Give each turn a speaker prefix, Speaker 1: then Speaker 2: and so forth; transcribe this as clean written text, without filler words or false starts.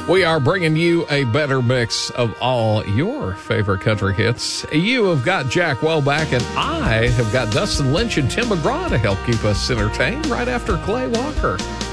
Speaker 1: We are bringing you a better mix of all your favorite country hits. You have got Jack Welback, and I have got Dustin Lynch and Tim McGraw to help keep us entertained right after Clay Walker.